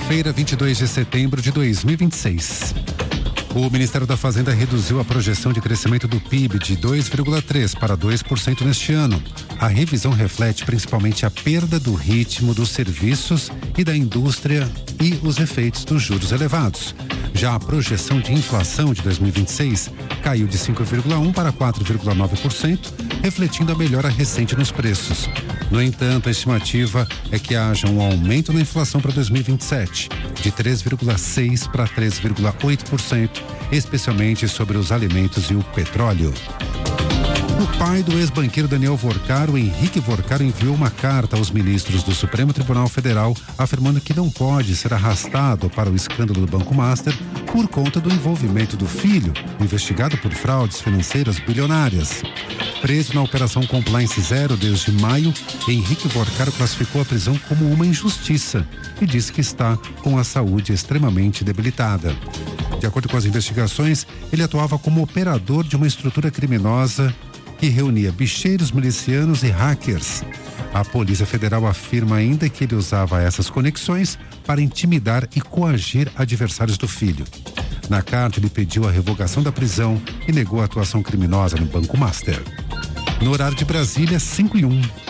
Quinta-feira, 22 de setembro de 2026. O Ministério da Fazenda reduziu a projeção de crescimento do PIB de 2,3% para 2% neste ano. A revisão reflete principalmente a perda do ritmo dos serviços e da indústria e os efeitos dos juros elevados. Já a projeção de inflação de 2026 caiu de 5,1% para 4,9%, refletindo a melhora recente nos preços. No entanto, a estimativa é que haja um aumento na inflação para 2027, de 3,6% para 3,8%, especialmente sobre os alimentos e o petróleo. O pai do ex-banqueiro Daniel Vorcaro, Henrique Vorcaro, enviou uma carta aos ministros do Supremo Tribunal Federal afirmando que não pode ser arrastado para o escândalo do Banco Master por conta do envolvimento do filho, investigado por fraudes financeiras bilionárias. Preso na Operação Compliance Zero desde maio, Henrique Vorcaro classificou a prisão como uma injustiça e disse que está com a saúde extremamente debilitada. De acordo com as investigações, ele atuava como operador de uma estrutura criminosa que reunia bicheiros, milicianos e hackers. A Polícia Federal afirma ainda que ele usava essas conexões para intimidar e coagir adversários do filho. Na carta, ele pediu a revogação da prisão e negou a atuação criminosa no Banco Master. No horário de Brasília, 5:01.